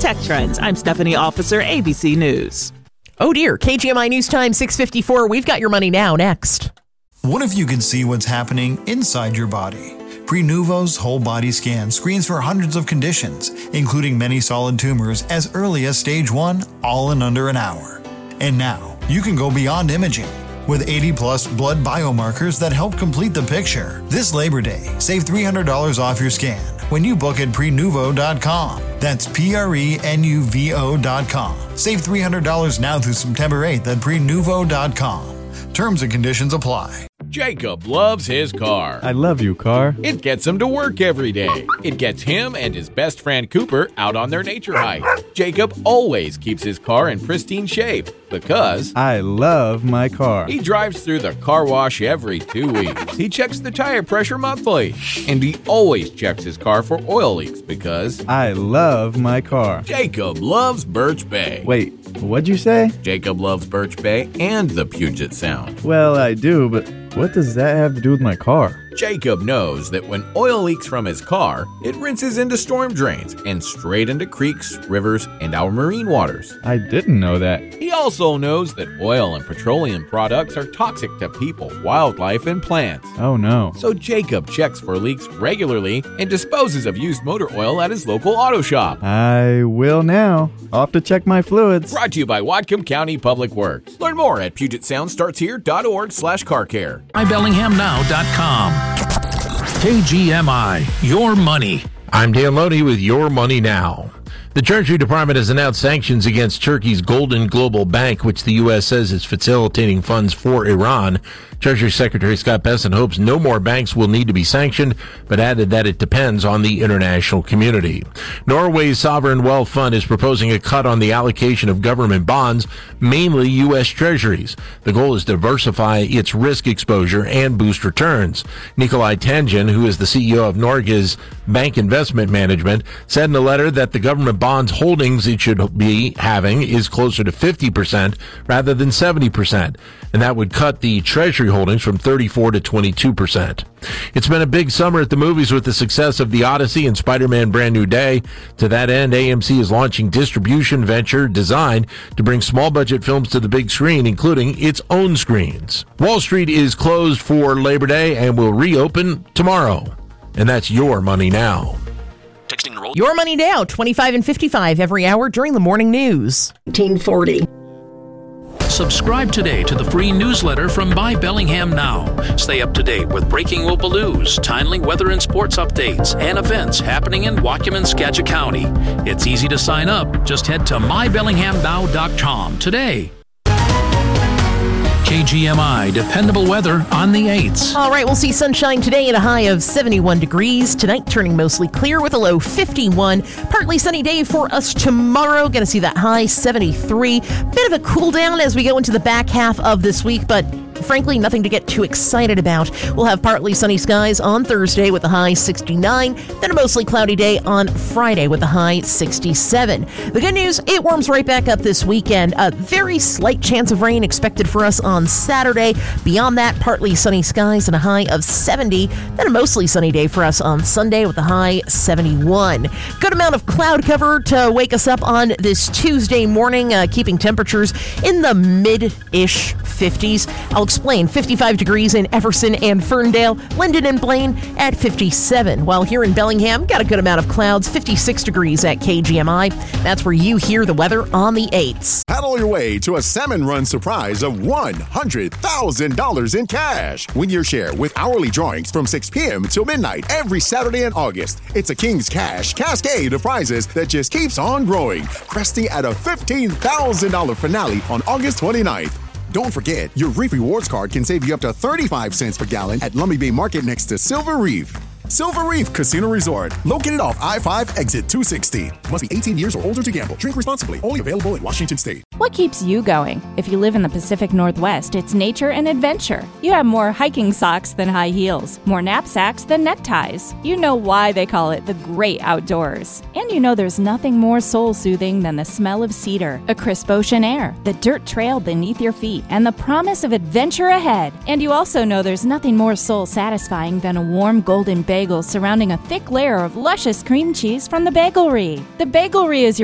Tech Trends. I'm Stephanie Officer, ABC News. Oh dear, KGMI News Time 6:54. We've got your money now next. What if you could see what's happening inside your body? Prenuvo's whole body scan screens for hundreds of conditions, including many solid tumors as early as stage 1, all in under an hour. And now, you can go beyond imaging. With 80-plus blood biomarkers that help complete the picture. This Labor Day, save $300 off your scan when you book at Prenuvo.com. That's Prenuvo.com. Save $300 now through September 8th at Prenuvo.com. Terms and conditions apply. Jacob loves his car. I love you, car. It gets him to work every day. It gets him and his best friend Cooper out on their nature hike. Jacob always keeps his car in pristine shape because I love my car. He drives through the car wash every 2 weeks. He checks the tire pressure monthly. And he always checks his car for oil leaks because I love my car. Jacob loves Birch Bay. Wait, what'd you say? Jacob loves Birch Bay and the Puget Sound. Well, I do, but what does that have to do with my car? Jacob knows that when oil leaks from his car, it rinses into storm drains and straight into creeks, rivers, and our marine waters. I didn't know that. He also knows that oil and petroleum products are toxic to people, wildlife, and plants. Oh no. So Jacob checks for leaks regularly and disposes of used motor oil at his local auto shop. I will now. I'll have to check my fluids. Brought to you by Whatcom County Public Works. Learn more at PugetSoundStartsHere.org/car-care. MyBellinghamNow.com. KGMI, your money. I'm Dan Loney with Your Money Now. The Treasury Department has announced sanctions against Turkey's Golden Global Bank, which the U.S. says is facilitating funds for Iran. Treasury Secretary Scott Bessent hopes no more banks will need to be sanctioned, but added that it depends on the international community. Norway's sovereign wealth fund is proposing a cut on the allocation of government bonds, mainly U.S. Treasuries. The goal is to diversify its risk exposure and boost returns. Nikolai Tangen, who is the CEO of Norge's Bank Investment Management, said in a letter that the government bonds holdings it should be having is closer to 50% rather than 70%, and that would cut the Treasury holdings from 34 to 22%. It's been a big summer at the movies with the success of The Odyssey and Spider-Man Brand New Day. To that end, AMC is launching distribution venture designed to bring small-budget films to the big screen, including its own screens. Wall Street is closed for Labor Day and will reopen tomorrow. And that's Your Money Now. Texting roll. Your money now, 25 and 55 every hour during the morning news. 1940. Subscribe today to the free newsletter from My Bellingham Now. Stay up to date with breaking local news, timely weather and sports updates, and events happening in Whatcom and Skagit County. It's easy to sign up. Just head to MyBellinghamNow.com today. KGMI, dependable weather on the 8s. All right, we'll see sunshine today at a high of 71 degrees. Tonight, turning mostly clear with a low 51. Partly sunny day for us tomorrow. Going to see that high 73. Bit of a cool down as we go into the back half of this week, but frankly, nothing to get too excited about. We'll have partly sunny skies on Thursday with a high 69, then a mostly cloudy day on Friday with a high 67. The good news, it warms right back up this weekend. A very slight chance of rain expected for us on Saturday. Beyond that, partly sunny skies and a high of 70, then a mostly sunny day for us on Sunday with a high 71. Good amount of cloud cover to wake us up on this Tuesday morning, keeping temperatures in the mid-ish 50s. I'll explain. 55 degrees in Everson and Ferndale, Linden and Blaine at 57. While here in Bellingham, got a good amount of clouds, 56 degrees at KGMI. That's where you hear the weather on the 8s. Paddle your way to a Salmon Run surprise of $100,000 in cash. Win your share with hourly drawings from 6 p.m. till midnight every Saturday in August. It's a King's Cash cascade of prizes that just keeps on growing, cresting at a $15,000 finale on August 29th. Don't forget, your Reef Rewards card can save you up to 35 cents per gallon at Lummi Bay Market next to Silver Reef. Silver Reef Casino Resort, located off I-5 exit 260. Must be 18 years or older to gamble. Drink responsibly. Only available in Washington State. What keeps you going? If you live in the Pacific Northwest, it's nature and adventure. You have more hiking socks than high heels, more knapsacks than neckties. You know why they call it the great outdoors. And you know there's nothing more soul-soothing than the smell of cedar, a crisp ocean air, the dirt trail beneath your feet, and the promise of adventure ahead. And you also know there's nothing more soul-satisfying than a warm golden bagel surrounding a thick layer of luscious cream cheese from the Bagelry. The Bagelry is your